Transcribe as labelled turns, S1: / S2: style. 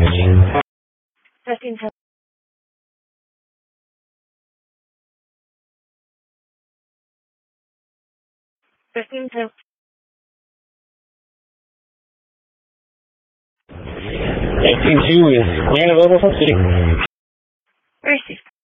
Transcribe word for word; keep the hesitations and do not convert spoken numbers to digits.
S1: Testing, testing. Testing, testing.
S2: Testing two is clear level for city.
S1: Received.